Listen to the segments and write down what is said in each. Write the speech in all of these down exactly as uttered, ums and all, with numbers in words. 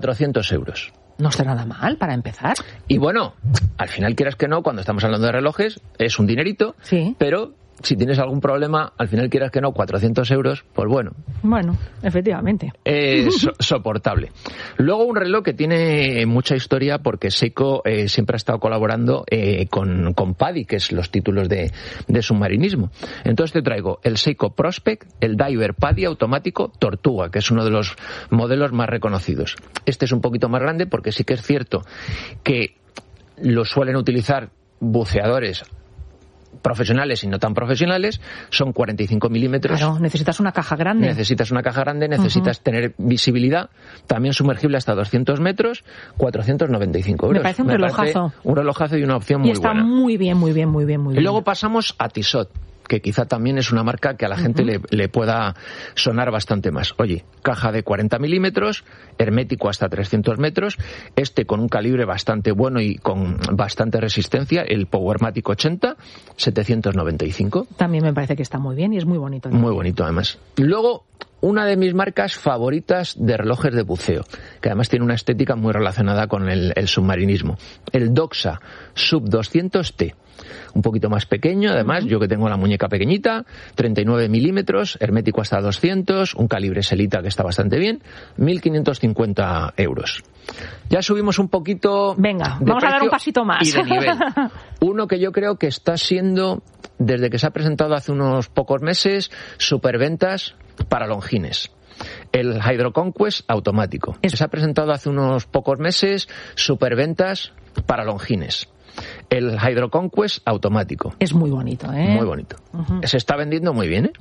cuatrocientos euros. No está nada mal para empezar. Y bueno, al final quieras que no, cuando estamos hablando de relojes, es un dinerito, sí. Pero si tienes algún problema, al final quieras que no, cuatrocientos euros, pues bueno. Bueno, efectivamente. Es so- soportable. Luego un reloj que tiene mucha historia porque Seiko eh, siempre ha estado colaborando eh, con, con PADI, que es los títulos de, de submarinismo. Entonces te traigo el Seiko Prospect, el Diver PADI automático Tortuga, que es uno de los modelos más reconocidos. Este es un poquito más grande porque sí que es cierto que lo suelen utilizar buceadores profesionales y no tan profesionales, son cuarenta y cinco milímetros. Claro, necesitas una caja grande. Necesitas una caja grande, necesitas uh-huh. tener visibilidad, también sumergible hasta doscientos metros, cuatrocientos noventa y cinco euros. Me parece un Me relojazo. Parece un relojazo y una opción muy buena. Y está buena. muy bien, muy bien, muy bien, muy bien. Y luego pasamos a Tissot, que quizá también es una marca que a la uh-huh. gente le, le pueda sonar bastante más. Oye, caja de cuarenta milímetros, hermético hasta trescientos metros, este con un calibre bastante bueno y con bastante resistencia, el Powermatic ochenta, setecientos noventa y cinco. También me parece que está muy bien y es muy bonito. Muy también. bonito además. Luego, una de mis marcas favoritas de relojes de buceo, que además tiene una estética muy relacionada con el, el submarinismo. El Doxa Sub doscientos T. Un poquito más pequeño, además, uh-huh. yo que tengo la muñeca pequeñita, treinta y nueve milímetros, hermético hasta doscientos, un calibre Selita que está bastante bien, mil quinientos cincuenta euros. Ya subimos un poquito. Venga, vamos a dar un pasito más. Y de nivel. Uno que yo creo que está siendo, desde que se ha presentado hace unos pocos meses, superventas para Longines. El Hydro Conquest automático. Es... Se ha presentado hace unos pocos meses, superventas para Longines. El Hydro Conquest automático. Es muy bonito, ¿eh? Muy bonito. Uh-huh. Se está vendiendo muy bien, ¿eh?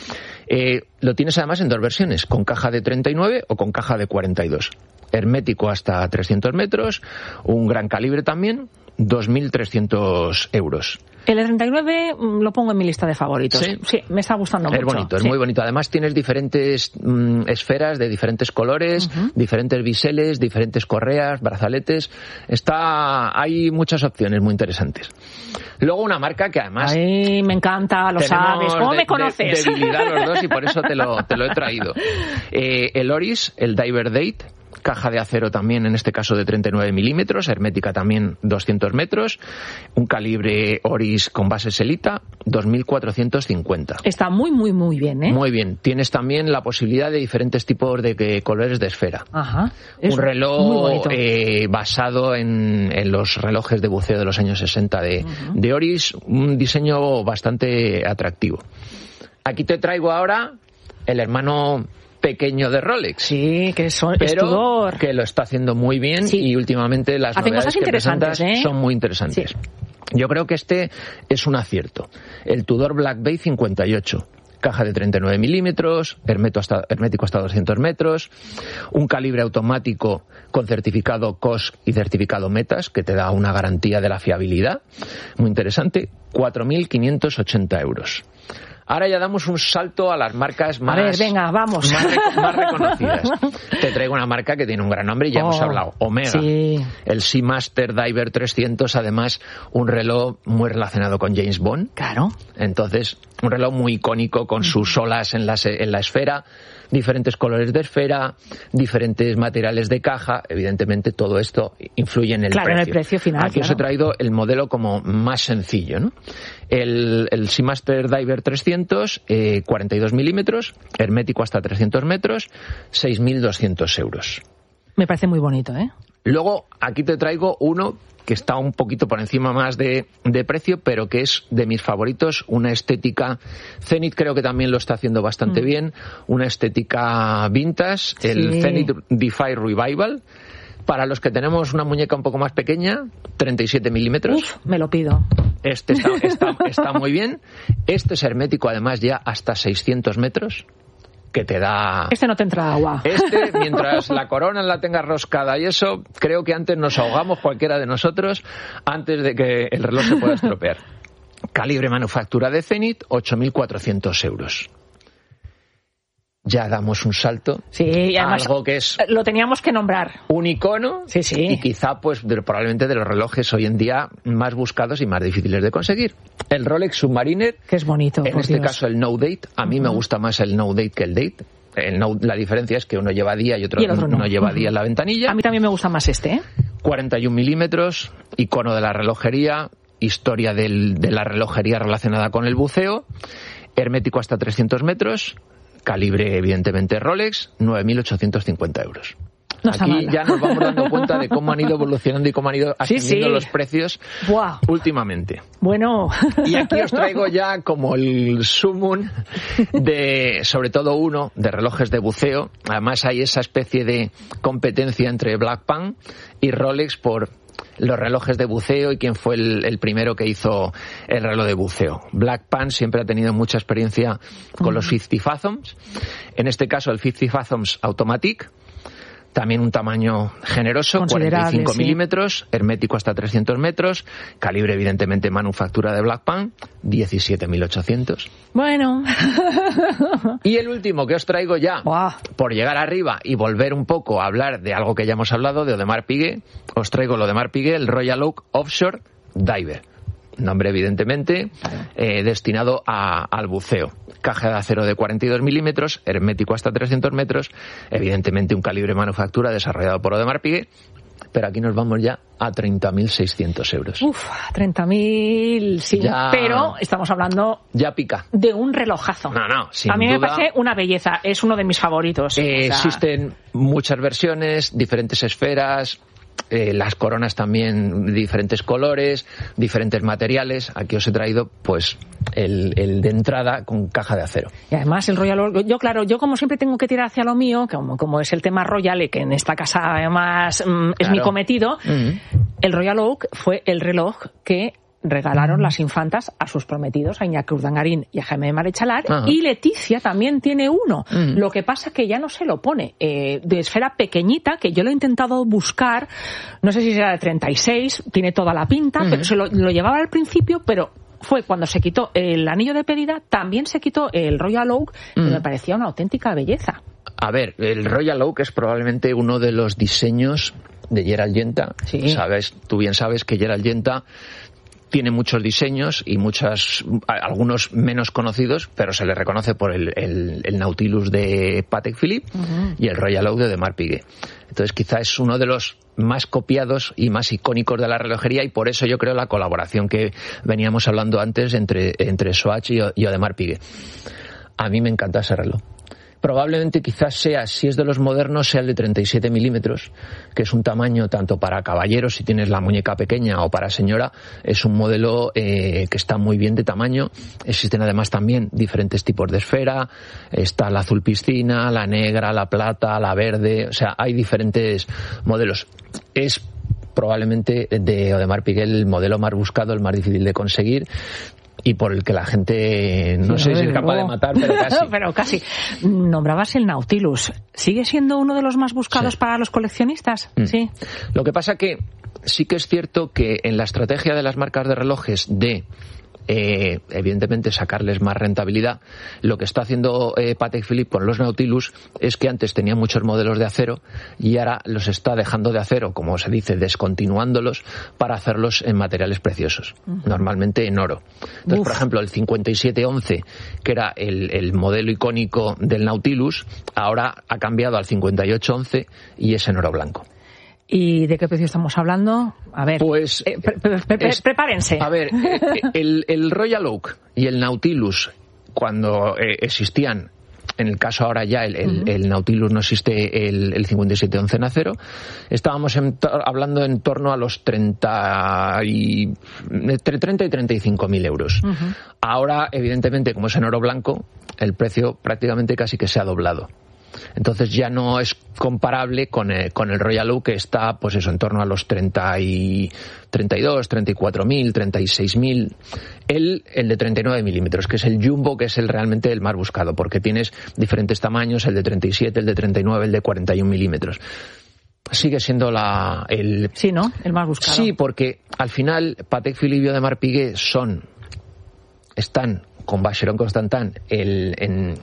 Eh, lo tienes además en dos versiones, con caja de treinta y nueve o con caja de cuarenta y dos. Hermético hasta trescientos metros, un gran calibre también, dos mil trescientos euros. El de treinta y nueve lo pongo en mi lista de favoritos. Sí, sí me está gustando es mucho. Es bonito, es sí. muy bonito. Además tienes diferentes mm, esferas de diferentes colores, uh-huh. diferentes biseles, diferentes correas, brazaletes. Está, hay muchas opciones muy interesantes. Luego una marca que además... Ay, me encanta, lo sabes. ¿Cómo de, me conoces? De, debilidad los dos y por eso te lo, te lo he traído. Eh, el Oris, el Diver Date, caja de acero también, en este caso de treinta y nueve milímetros, hermética también doscientos metros, un calibre Oris con base Selita, dos mil cuatrocientos cincuenta. Está muy, muy, muy bien, ¿eh? Muy bien. Tienes también la posibilidad de diferentes tipos de, de colores de esfera. Ajá. Un reloj eh, basado en, en los relojes de buceo de los años sesenta de, uh-huh. de Oris, un diseño bastante atractivo. Aquí te traigo ahora el hermano pequeño de Rolex. Sí, que son, pero es Tudor. Que lo está haciendo muy bien sí. y últimamente las Hacen novedades que presentas ¿eh? son muy interesantes. Sí. Yo creo que este es un acierto. El Tudor Black Bay cincuenta y ocho. Caja de treinta y nueve milímetros, hermético hasta, hermético hasta doscientos metros, un calibre automático con certificado C O S y certificado Metas, que te da una garantía de la fiabilidad. Muy interesante. cuatro mil quinientos ochenta euros. Ahora ya damos un salto a las marcas más, a ver, venga, vamos. más, re- más reconocidas. Te traigo una marca que tiene un gran nombre y ya oh, hemos hablado. Omega. Sí. El Seamaster Diver trescientos, además un reloj muy relacionado con James Bond. Claro. Entonces, un reloj muy icónico con sus olas en la, en la esfera, diferentes colores de esfera, diferentes materiales de caja. Evidentemente todo esto influye en el claro, precio. en el precio final. Aquí claro. os he traído el modelo como más sencillo, ¿no? El, el Seamaster Diver trescientos, eh, cuarenta y dos milímetros, hermético hasta trescientos metros, seis mil doscientos euros. Me parece muy bonito, ¿eh? Luego, aquí te traigo uno que está un poquito por encima más de, de precio, pero que es de mis favoritos, una estética, Zenith creo que también lo está haciendo bastante mm. bien, una estética vintage, sí. el Zenith Defy Revival. Para los que tenemos una muñeca un poco más pequeña, treinta y siete milímetros. Uf, me lo pido. Este está, está, está muy bien. Este es hermético, además, ya hasta seiscientos metros, que te da... Este no te entra agua. Este, mientras la corona la tengas roscada y eso, creo que antes nos ahogamos cualquiera de nosotros antes de que el reloj se pueda estropear. Calibre manufactura de Zenith, ocho mil cuatrocientos euros. Ya damos un salto sí, y además a algo que es lo teníamos que nombrar, un icono sí, sí. y quizá pues de, probablemente de los relojes hoy en día más buscados y más difíciles de conseguir. El Rolex Submariner, que es bonito, en este Dios. caso el No Date. A mí uh-huh. me gusta más el No Date que el Date. el no, la diferencia es que uno lleva día y otro, y el otro no. no lleva día en la ventanilla. A mí también me gusta más este, ¿eh? cuarenta y un milímetros, icono de la relojería, historia del, de la relojería relacionada con el buceo, hermético hasta trescientos metros, calibre evidentemente Rolex, nueve mil ochocientos cincuenta euros. No Aquí ya nos vamos dando cuenta de cómo han ido evolucionando y cómo han ido ascendiendo sí, sí. los precios Buah. últimamente. Bueno. Y aquí os traigo ya como el sumum de, sobre todo uno, de relojes de buceo. Además hay esa especie de competencia entre Blackpan y Rolex por los relojes de buceo y quién fue el, el primero que hizo el reloj de buceo. Blackpan siempre ha tenido mucha experiencia con los cincuenta Fathoms. En este caso el cincuenta Fathoms Automatic. También un tamaño generoso, cuarenta y cinco sí. milímetros, hermético hasta trescientos metros, calibre evidentemente manufactura de Blackpan, diecisiete mil ochocientos. Bueno. Y el último que os traigo ya, wow. por llegar arriba y volver un poco a hablar de algo que ya hemos hablado, de Audemars Piguet, os traigo lo de Audemars Piguet, el Royal Oak Offshore Diver. Nombre evidentemente eh, destinado a, al buceo. Caja de acero de cuarenta y dos milímetros, hermético hasta trescientos metros, evidentemente un calibre manufactura desarrollado por Audemars Piguet, pero aquí nos vamos ya a treinta mil seiscientos euros. Uf, treinta mil, sí, ya, pero estamos hablando ya pica. De un relojazo. No, no, sin A mí duda, me parece una belleza, es uno de mis favoritos. Eh, o sea... Existen muchas versiones, diferentes esferas. Eh, las coronas también, diferentes colores, diferentes materiales. Aquí os he traído pues el, el de entrada con caja de acero. Y además el Royal Oak, yo claro, yo como siempre tengo que tirar hacia lo mío, como, como es el tema Royal, y que en esta casa además mm, es claro. mi cometido, uh-huh. el Royal Oak fue el reloj que regalaron las infantas a sus prometidos, a Iñaki Urdangarín y a Jaime de Marechalar, uh-huh. y Leticia también tiene uno. Uh-huh. Lo que pasa que ya no se lo pone, eh, de esfera pequeñita, que yo lo he intentado buscar, no sé si será de treinta y seis, tiene toda la pinta, uh-huh. pero se lo, lo llevaba al principio, pero fue cuando se quitó el anillo de pedida, también se quitó el Royal Oak, uh-huh. y me parecía una auténtica belleza. A ver, el Royal Oak es probablemente uno de los diseños de Gerald Yenta. Sí. Sabes, tú bien sabes que Gerald Yenta tiene muchos diseños y muchas, algunos menos conocidos, pero se le reconoce por el, el, el Nautilus de Patek Philippe uh-huh. y el Royal Oak de Audemars Piguet. Entonces quizá es uno de los más copiados y más icónicos de la relojería, y por eso yo creo la colaboración que veníamos hablando antes entre, entre Swatch y, y Audemars Piguet. A mí me encanta ese reloj. Probablemente quizás sea, si es de los modernos, sea el de treinta y siete milímetros, que es un tamaño tanto para caballeros, si tienes la muñeca pequeña, o para señora. Es un modelo eh, que está muy bien de tamaño. Existen además también diferentes tipos de esfera. Está la azul piscina, la negra, la plata, la verde. O sea, hay diferentes modelos. Es probablemente de Audemars Piguet el modelo más buscado, el más difícil de conseguir, y por el que la gente no sí, sé si es capaz de matar, pero casi. pero casi. Nombrabas el Nautilus. ¿Sigue siendo uno de los más buscados sí. para los coleccionistas? Mm. Sí. Lo que pasa que sí que es cierto que en la estrategia de las marcas de relojes de Eh, evidentemente sacarles más rentabilidad, lo que está haciendo eh, Patek Philippe con los Nautilus es que antes tenía muchos modelos de acero y ahora los está dejando de acero, como se dice, descontinuándolos para hacerlos en materiales preciosos, uh-huh. normalmente en oro. Entonces, Uf. por ejemplo, el cincuenta y siete once, que era el, el modelo icónico del Nautilus, ahora ha cambiado al cincuenta y ocho once y es en oro blanco. ¿Y de qué precio estamos hablando? A ver, pues, eh, pre- pre- pre- es, prepárense. A ver, el, el Royal Oak y el Nautilus, cuando eh, existían, en el caso ahora ya el, el, uh-huh. el Nautilus no existe, el, el cincuenta y siete once en acero, estábamos en to- hablando en torno a los treinta y, entre treinta y treinta y cinco mil euros. Uh-huh. Ahora, evidentemente, como es en oro blanco, el precio prácticamente casi que se ha doblado. Entonces ya no es comparable con el, con el Royal Oak, que está pues eso en torno a los treinta y treinta y dos, treinta y cuatro mil, treinta y seis mil. El, el de treinta y nueve milímetros, que es el Jumbo, que es el realmente el más buscado, porque tienes diferentes tamaños, el de treinta y siete, el de treinta y nueve, el de cuarenta y un milímetros. Sigue siendo la el sí, ¿no? El más buscado. Sí, porque al final Patek Philippe y Audemars Piguet son están con Vacheron Constantin el en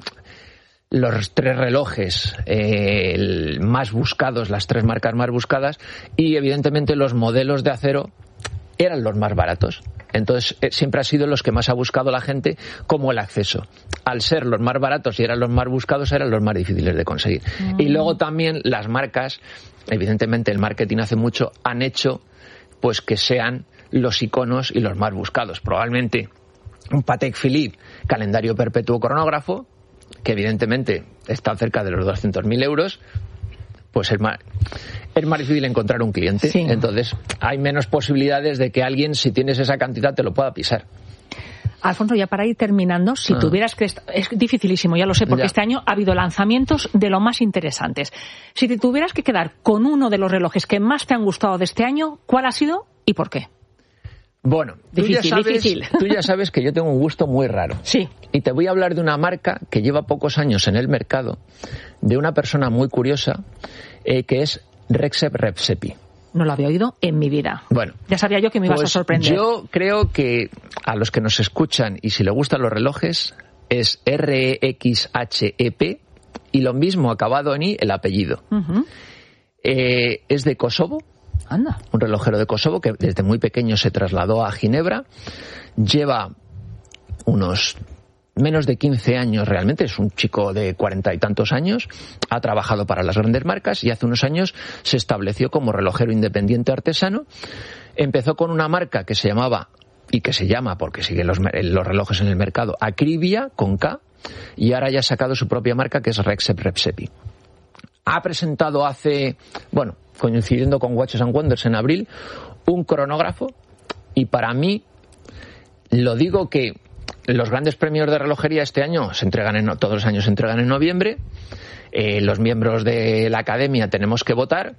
los tres relojes eh, el más buscados, las tres marcas más buscadas, y evidentemente los modelos de acero eran los más baratos. Entonces, eh, siempre ha sido los que más ha buscado la gente como el acceso. Al ser los más baratos y eran los más buscados, eran los más difíciles de conseguir. Mm. Y luego también las marcas, evidentemente el marketing hace mucho, han hecho pues que sean los iconos y los más buscados. Probablemente un Patek Philippe calendario perpetuo cronógrafo, que evidentemente está cerca de los doscientos mil euros, pues es más, es más difícil encontrar un cliente. Sí. Entonces hay menos posibilidades de que alguien, si tienes esa cantidad, te lo pueda pisar. Alfonso, ya para ir terminando, si ah. tuvieras que... Es dificilísimo, ya lo sé, porque ya. Este año ha habido lanzamientos de lo más interesantes. Si te tuvieras que quedar con uno de los relojes que más te han gustado de este año, ¿cuál ha sido y por qué? Bueno, difícil, tú, ya sabes, difícil. tú ya sabes que yo tengo un gusto muy raro. Sí. Y te voy a hablar de una marca que lleva pocos años en el mercado, de una persona muy curiosa, eh, que es Recep Repsepi. No lo había oído en mi vida. Bueno, ya sabía yo que me ibas pues a sorprender. Yo creo que a los que nos escuchan y si les gustan los relojes es R E X H E P y lo mismo acabado en I el apellido. Uh-huh. Eh, es de Kosovo. Anda. Un relojero de Kosovo que desde muy pequeño se trasladó a Ginebra. Lleva unos menos de quince años realmente, es un chico de cuarenta y tantos años, ha trabajado para las grandes marcas y hace unos años se estableció como relojero independiente artesano. Empezó con una marca que se llamaba, y que se llama, porque siguen los, los relojes en el mercado, Acribia, con K, y ahora ya ha sacado su propia marca que es Recep Repsepi. Ha presentado hace, bueno, coincidiendo con Watches and Wonders en abril, un cronógrafo, y para mí, lo digo que los grandes premios de relojería este año se entregan en, todos los años se entregan en noviembre. Eh, los miembros de la academia tenemos que votar.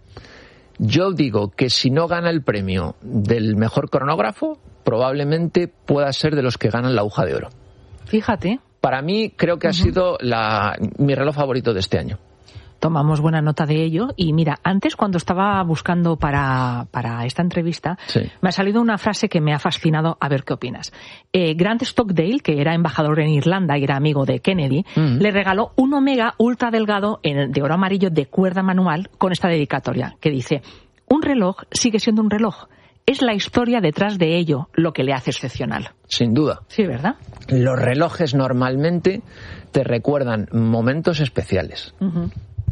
Yo digo que si no gana el premio del mejor cronógrafo, probablemente pueda ser de los que ganan la aguja de oro. Fíjate. Para mí creo que uh-huh. ha sido la, mi reloj favorito de este año. Tomamos buena nota de ello. Y mira, antes cuando estaba buscando para, para esta entrevista, sí. me ha salido una frase que me ha fascinado, a ver qué opinas. Eh, Grant Stockdale, que era embajador en Irlanda y era amigo de Kennedy, mm. le regaló un Omega ultra delgado en, de oro amarillo de cuerda manual con esta dedicatoria, que dice: un reloj sigue siendo un reloj. Es la historia detrás de ello lo que le hace excepcional. Sin duda. Sí, ¿verdad? Los relojes normalmente te recuerdan momentos especiales. Uh-huh.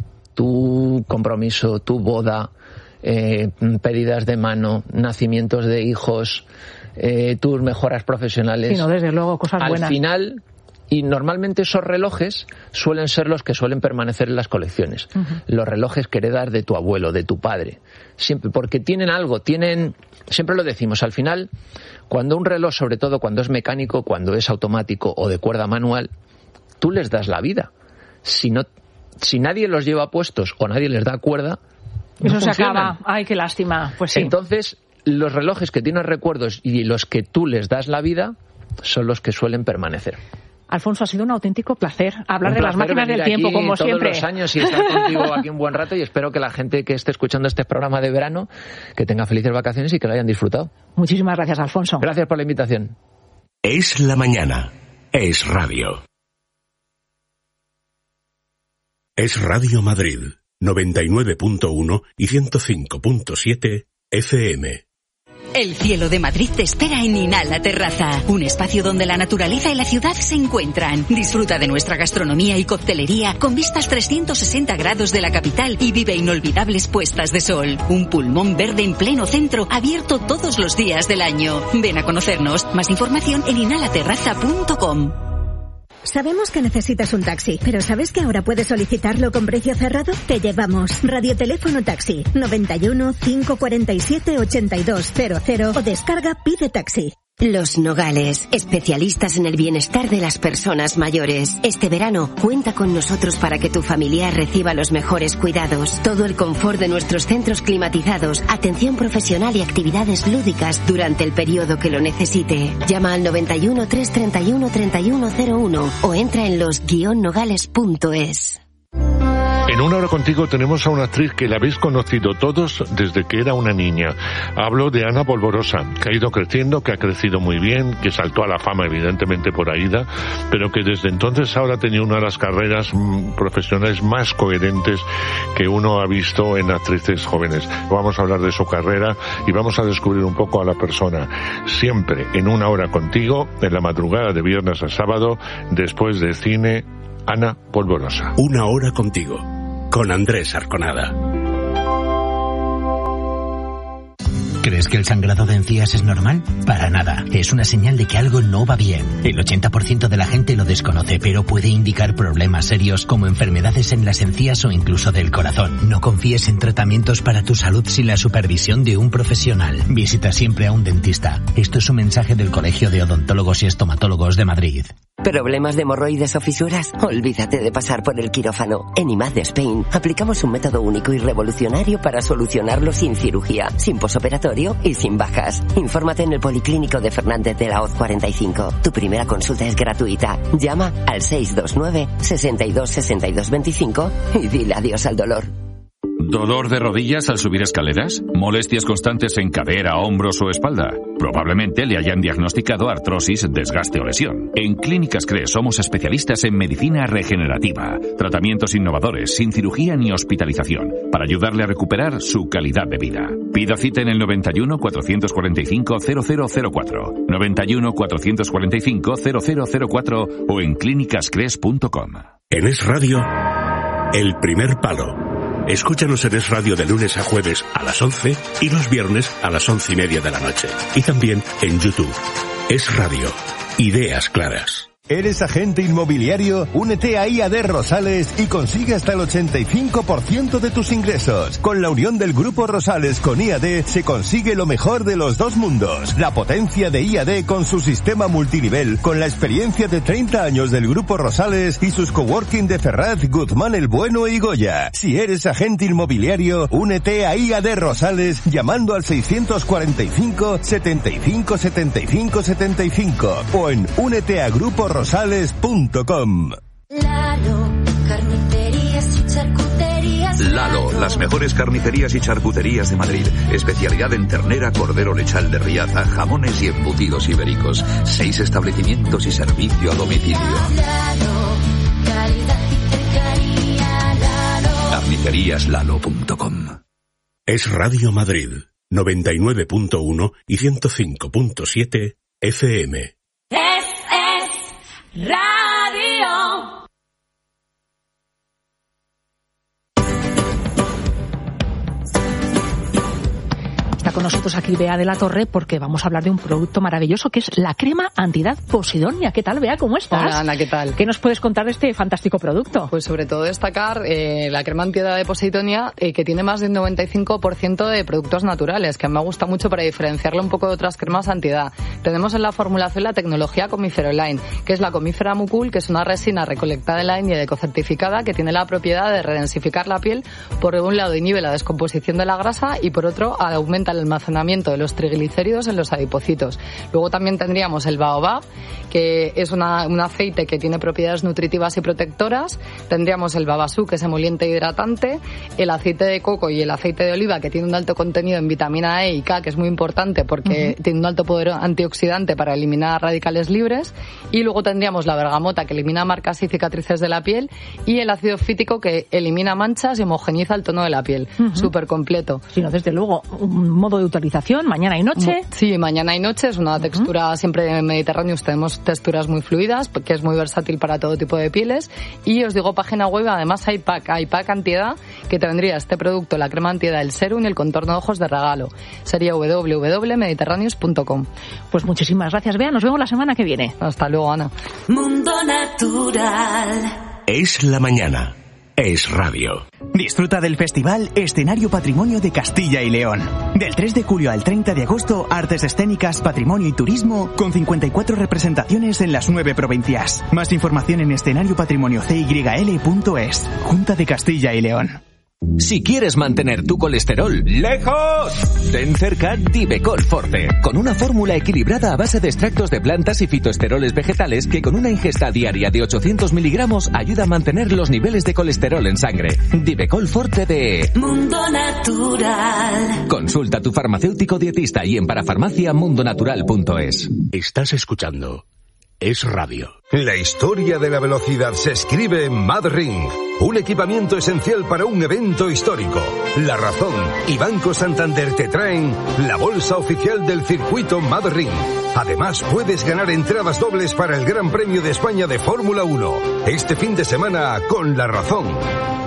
Tu compromiso, tu boda, eh, pedidas de mano, nacimientos de hijos, eh, tus mejoras profesionales. Sí, no, desde luego, cosas Al buenas. Al final, y normalmente esos relojes suelen ser los que suelen permanecer en las colecciones. Uh-huh. Los relojes que heredas de tu abuelo, de tu padre. Siempre, porque tienen algo, tienen... Siempre lo decimos, al final, cuando un reloj, sobre todo cuando es mecánico, cuando es automático o de cuerda manual, tú les das la vida. Si no... Si nadie los lleva puestos o nadie les da cuerda, eso no se funcionan. acaba. Ay, qué lástima. Pues sí. Entonces, los relojes que tienen recuerdos y los que tú les das la vida son los que suelen permanecer. Alfonso, ha sido un auténtico placer hablar un de placer las máquinas del tiempo, como todos siempre. Todos los años y estar contigo aquí un buen rato, y espero que la gente que esté escuchando este programa de verano que tenga felices vacaciones y que lo hayan disfrutado. Muchísimas gracias, Alfonso. Gracias por la invitación. Es la mañana. Es radio. Es Radio Madrid, noventa y nueve punto uno y ciento cinco punto siete F M. El cielo de Madrid te espera en Inhala Terraza, un espacio donde la naturaleza y la ciudad se encuentran. Disfruta de nuestra gastronomía y coctelería con vistas trescientos sesenta grados de la capital y vive inolvidables puestas de sol. Un pulmón verde en pleno centro, abierto todos los días del año. Ven a conocernos. Más información en inhala terraza punto com. Sabemos que necesitas un taxi, pero ¿sabes que ahora puedes solicitarlo con precio cerrado? Te llevamos Radioteléfono Taxi noventa y uno, cinco cuarenta y siete, ochenta y dos cero cero o descarga Pide Taxi. Los Nogales, especialistas en el bienestar de las personas mayores. Este verano, cuenta con nosotros para que tu familiar reciba los mejores cuidados. Todo el confort de nuestros centros climatizados, atención profesional y actividades lúdicas durante el periodo que lo necesite. Llama al noventa y uno, trescientos treinta y uno, treinta y uno cero uno o entra en los guion nogales punto es. En Una Hora Contigo tenemos a una actriz que la habéis conocido todos desde que era una niña. Hablo de Ana Polvorosa, que ha ido creciendo, que ha crecido muy bien, que saltó a la fama evidentemente por Aída, pero que desde entonces ahora ha tenido una de las carreras mm, profesionales más coherentes que uno ha visto en actrices jóvenes. Vamos a hablar de su carrera y vamos a descubrir un poco a la persona. Siempre en Una Hora Contigo, en la madrugada de viernes a sábado, después del cine, Ana Polvorosa. Una Hora Contigo, con Andrés Arconada. ¿Crees que el sangrado de encías es normal? Para nada. Es una señal de que algo no va bien. El ochenta por ciento de la gente lo desconoce, pero puede indicar problemas serios como enfermedades en las encías o incluso del corazón. No confíes en tratamientos para tu salud sin la supervisión de un profesional. Visita siempre a un dentista. Esto es un mensaje del Colegio de Odontólogos y Estomatólogos de Madrid. ¿Problemas de hemorroides o fisuras? Olvídate de pasar por el quirófano. En I M A D Spain aplicamos un método único y revolucionario para solucionarlo sin cirugía, sin posoperatorio y sin bajas. Infórmate en el Policlínico de Fernández de la Hoz cuarenta y cinco. Tu primera consulta es gratuita. Llama al seis dos nueve, seis dos, seis dos dos cinco y dile adiós al dolor. ¿Dolor de rodillas al subir escaleras? ¿Molestias constantes en cadera, hombros o espalda? Probablemente le hayan diagnosticado artrosis, desgaste o lesión. En Clínicas Cres somos especialistas en medicina regenerativa, tratamientos innovadores, sin cirugía ni hospitalización, para ayudarle a recuperar su calidad de vida. Pida cita en el noventa y uno, cuatrocientos cuarenta y cinco, cero cero cero cuatro, noventa y uno, cuatrocientos cuarenta y cinco, cero cero cero cuatro o en clínicas cres punto com. En Es Radio, El Primer Palo. Escúchanos en Es Radio de lunes a jueves a las once y los viernes a las once y media de la noche. Y también en YouTube. Es Radio. Ideas claras. ¿Eres agente inmobiliario? Únete a I A D Rosales y consigue hasta el ochenta y cinco por ciento de tus ingresos. Con la unión del Grupo Rosales con I A D se consigue lo mejor de los dos mundos. La potencia de I A D con su sistema multinivel, con la experiencia de treinta años del Grupo Rosales y sus coworking de Ferraz, Guzmán el Bueno y Goya. Si eres agente inmobiliario, únete a I A D Rosales llamando al seiscientos cuarenta y cinco, setenta y cinco, setenta y cinco, setenta y cinco o en únete a Grupo Rosales. Rosales punto com. Lalo, carnicerías y charcuterías. Lalo, las mejores carnicerías y charcuterías de Madrid. Especialidad en ternera, cordero lechal de Riaza, jamones y embutidos ibéricos. Seis establecimientos y servicio a domicilio. Lalo, calidad y cercanía. Lalo. carnicerías lalo punto com. Es Radio Madrid, noventa y nueve punto uno y ciento cinco punto siete F M. Radio. Está con nosotros aquí Bea de la Torre porque vamos a hablar de un producto maravilloso que es la crema antiedad Posidonia. ¿Qué tal, Bea? ¿Cómo estás? Hola, Ana, ¿qué tal? ¿Qué nos puedes contar de este fantástico producto? Pues sobre todo destacar eh, la crema antiedad de Posidonia, eh, que tiene más de un noventa y cinco por ciento de productos naturales, que me gusta mucho para diferenciarla un poco de otras cremas antiedad. Tenemos en la formulación la tecnología Comiferoline, que es la comífera mucul, que es una resina recolectada en la India y ecocertificada, que tiene la propiedad de redensificar la piel. Por un lado inhibe la descomposición de la grasa y por otro aumenta el almacenamiento de los triglicéridos en los adipocitos. Luego también tendríamos el baobab, que es una, un aceite que tiene propiedades nutritivas y protectoras. Tendríamos el babasú, que es emoliente e hidratante, el aceite de coco y el aceite de oliva, que tiene un alto contenido en vitamina E y K, que es muy importante porque uh-huh. tiene un alto poder antioxidante para eliminar radicales libres. Y luego tendríamos la bergamota, que elimina marcas y cicatrices de la piel, y el ácido fítico, que elimina manchas y homogeniza el tono de la piel. Uh-huh. Súper completo. Sí, no, desde luego, un modo de utilización, mañana y noche. Sí, mañana y noche, es una textura uh-huh. siempre de Mediterráneos, tenemos texturas muy fluidas, que es muy versátil para todo tipo de pieles. Y os digo, página web, además hay pack, hay pack antiedad, que tendría este producto, la crema antiedad, el serum y el contorno de ojos de regalo. Sería doble u doble u doble u punto mediterráneos punto com. Pues muchísimas gracias, Bea, nos vemos la semana que viene. Hasta luego, Ana. Mundo Natural. Es la mañana. Es Radio. Disfruta del festival Escenario Patrimonio de Castilla y León. Del tres de julio al treinta de agosto, artes escénicas, patrimonio y turismo, con cincuenta y cuatro representaciones en las nueve provincias. Más información en escenario patrimonio c y l punto es. Junta de Castilla y León. Si quieres mantener tu colesterol lejos, ten cerca Divecol Forte, con una fórmula equilibrada a base de extractos de plantas y fitoesteroles vegetales que con una ingesta diaria de ochocientos miligramos ayuda a mantener los niveles de colesterol en sangre. Divecol Forte de Mundo Natural. Consulta a tu farmacéutico dietista y en parafarmacia mundonatural punto es. Estás escuchando Es Radio. La historia de la velocidad se escribe en MadRing, un equipamiento esencial para un evento histórico. La Razón y Banco Santander te traen la bolsa oficial del circuito MadRing. Además, puedes ganar entradas dobles para el Gran Premio de España de Fórmula uno. Este fin de semana con La Razón.